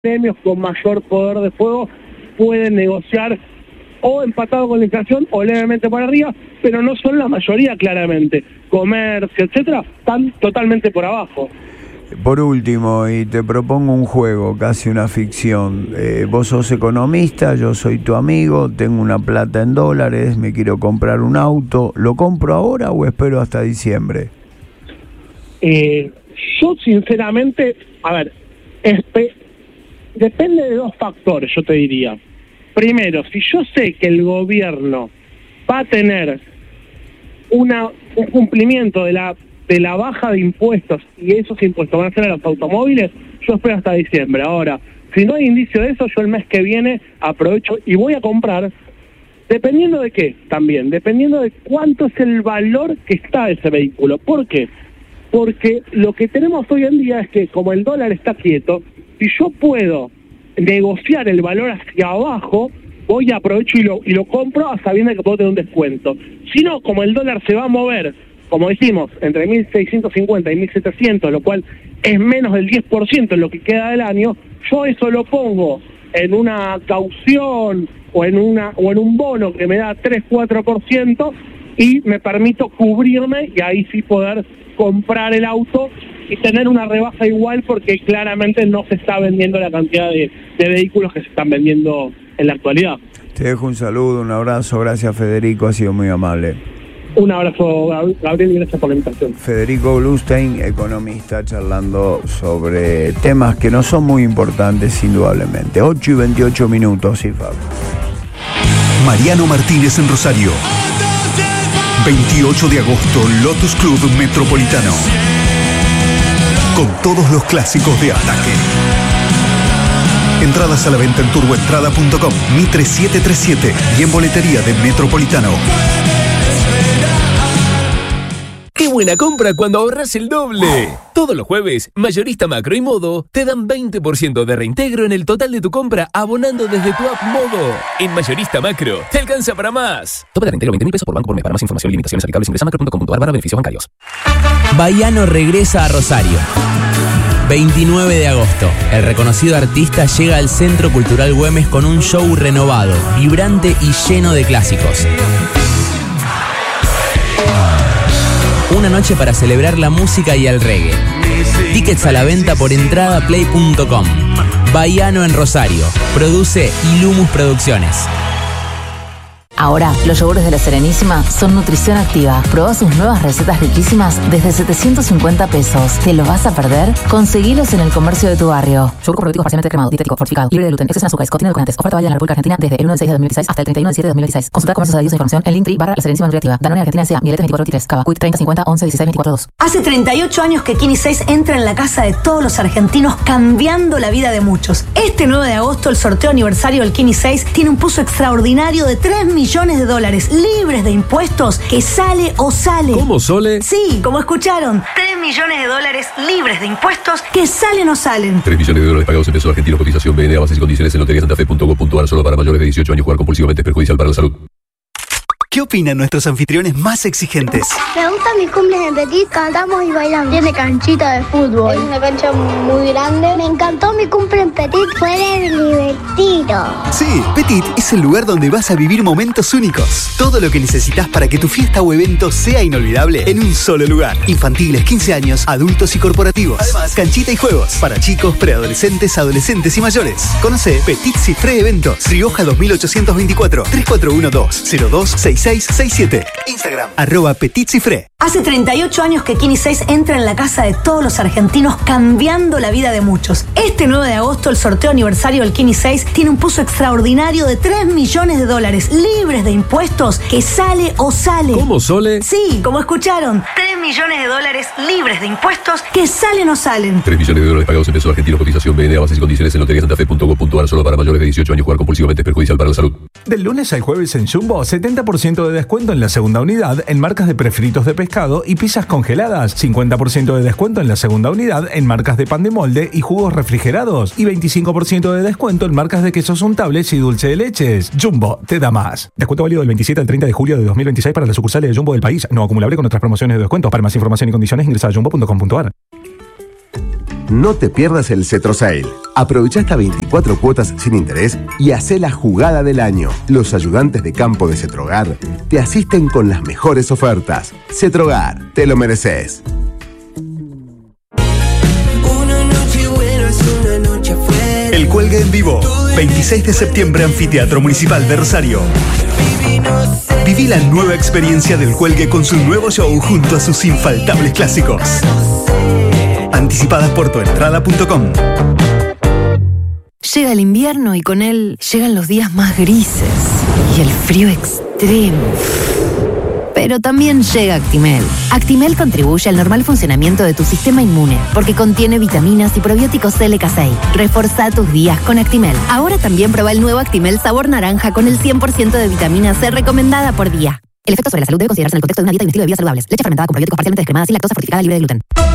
gremios con mayor poder de fuego pueden negociar o empatado con la inflación o levemente por arriba, pero no son la mayoría claramente. Comercio, etcétera, están totalmente por abajo. Por último, y te propongo un juego, casi una ficción. Vos sos economista, yo soy tu amigo, tengo una plata en dólares, me quiero comprar un auto. ¿Lo compro ahora o espero hasta diciembre? Yo sinceramente, a ver, depende de dos factores, yo te diría. Primero, si yo sé que el gobierno va a tener un cumplimiento de la baja de impuestos y esos impuestos van a ser a los automóviles, yo espero hasta diciembre. Ahora, si no hay indicio de eso, yo el mes que viene aprovecho y voy a comprar, dependiendo de qué también, dependiendo de cuánto es el valor que está ese vehículo. ¿Por qué? Porque lo que tenemos hoy en día es que como el dólar está quieto, si yo puedo negociar el valor hacia abajo, voy a aprovecho y lo compro a sabiendo que puedo tener un descuento. Si no, como el dólar se va a mover, como decimos, entre 1.650 y 1.700, lo cual es menos del 10% en lo que queda del año, yo eso lo pongo en una caución o en un bono que me da 3-4% y me permito cubrirme y ahí sí poder comprar el auto y tener una rebaja igual, porque claramente no se está vendiendo la cantidad de vehículos que se están vendiendo en la actualidad. Te dejo un saludo, un abrazo, gracias Federico, ha sido muy amable. Un abrazo, Gabriel, y gracias por la invitación. Federico Bluestein, economista, charlando sobre temas que no son muy importantes, indudablemente. 8:28, sí, Fabio. Mariano Martínez en Rosario. 28 de agosto, Lotus Club Metropolitano. Con todos los clásicos de Ataque. Entradas a la venta en turboentrada.com, Mitre 737 y en boletería de Metropolitano. ¡Qué buena compra cuando ahorras el doble! Todos los jueves, Mayorista Macro y Modo te dan 20% de reintegro en el total de tu compra abonando desde tu app Modo. En Mayorista Macro, te alcanza para más. Tope de reintegro 20.000 pesos por banco por mes. Para más información y limitaciones aplicables ingresa macro.com.ar/beneficios bancarios. Bahiano regresa a Rosario. 29 de agosto, el reconocido artista llega al Centro Cultural Güemes con un show renovado, vibrante y lleno de clásicos. Una noche para celebrar la música y el reggae. Tickets a la venta por entradaplay.com. Bahiano en Rosario. Produce Ilumus Producciones. Ahora, los yogures de La Serenísima son nutrición activa. Probá sus nuevas recetas riquísimas desde 750 pesos. ¿Te lo vas a perder? Conseguilos en el comercio de tu barrio. Yogur con probioticos parcialmente cremado, dietético, fortificado, libre de gluten, exceso en azúcares, contiene edulcorantes. Oferta válida en la República Argentina desde el 1 del 6 de 2016 hasta el 31 del 7 de 2016. Consulta comercios adheridos e información en Linktree/La Serenísima Nutritiva. Danone Argentina S.A. Mieletes 2423. Cava. Quit 30 50 11 16 24 2. Hace 38 años que Kini 6 entra en la casa de todos los argentinos, cambiando la vida de muchos. Este 9 de agosto, el sorteo aniversario del Kini 6 tiene un puzo extraordinario de $3 millones, libres de impuestos, que sale o sale. ¿Cómo, Sole? Sí, como escucharon. $3 millones libres de impuestos, que salen o salen. $3 millones pagados en pesos argentinos. Cotización BNA, bases y condiciones en loteriasantafe.gov.ar. Solo para mayores de 18 años. Jugar compulsivamente es perjudicial para la salud. ¿Qué opinan nuestros anfitriones más exigentes? Me gusta mi cumple en Petit, cantamos y bailamos. Tiene canchita de fútbol. Es una cancha muy grande. Me encantó mi cumple en Petit, fue divertido. Sí, Petit es el lugar donde vas a vivir momentos únicos. Todo lo que necesitas para que tu fiesta o evento sea inolvidable en un solo lugar. Infantiles, 15 años, adultos y corporativos. Además, canchita y juegos para chicos, preadolescentes, adolescentes y mayores. Conoce Petit Cifré Eventos, Rioja 2824, 3412-026667. Instagram, @PetitCifré. Hace 38 años que Kini 6 entra en la casa de todos los argentinos, cambiando la vida de muchos. Este 9 de agosto, el sorteo aniversario del Kini 6 tiene un puzo extraordinario de $3 millones, libres de impuestos, que sale o sale. ¿Cómo, Sole? Sí, como escucharon. $3 millones, libres de impuestos, que salen o salen. $3 millones pagados en pesos argentinos. Cotización BNA, bases y condiciones en loteriasantafe.gov.ar. Solo para mayores de 18 años. Jugar compulsivamente es perjudicial para la salud. Del lunes al jueves en Jumbo, 70% de descuento en la segunda unidad en marcas de prefritos de pescado y pizzas congeladas, 50% de descuento en la segunda unidad en marcas de pan de molde y jugos refrigerados y 25% de descuento en marcas de quesos untables y dulce de leches. Jumbo te da más. Descuento válido del 27 al 30 de julio de 2026 para las sucursales de Jumbo del país. No acumulable con otras promociones de descuento. Para más información y condiciones ingresa a jumbo.com.ar. No te pierdas el Cetro Sale. Aprovecha hasta 24 cuotas sin interés y hacé la jugada del año. Los ayudantes de campo de Cetrogar te asisten con las mejores ofertas. Cetrogar, te lo mereces. El Cuelgue en vivo, 26 de septiembre, Anfiteatro Municipal de Rosario. Viví la nueva experiencia del Cuelgue con su nuevo show junto a sus infaltables clásicos. Anticipadas por tuentrada.com. Llega el invierno y con él llegan los días más grises y el frío extremo. Pero también llega Actimel. Actimel contribuye al normal funcionamiento de tu sistema inmune porque contiene vitaminas y probióticos LK6. Reforzá tus días con Actimel. Ahora también prueba el nuevo Actimel sabor naranja con el 100% de vitamina C recomendada por día. El efecto sobre la salud debe considerarse en el contexto de una dieta y un estilo de vida saludables. Leche fermentada con probióticos parcialmente descremadas sin lactosa fortificada libre de gluten.